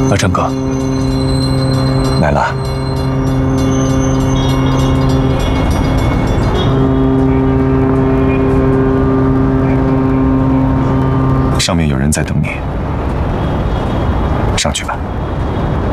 阿成哥， 来了。上面有人在等你，上去吧。